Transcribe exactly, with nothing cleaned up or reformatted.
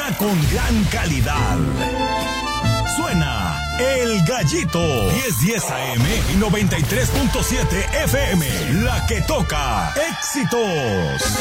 una con gran calidad. Suena El Gallito. diez diez A M y noventa y tres punto siete F M. La que toca éxitos.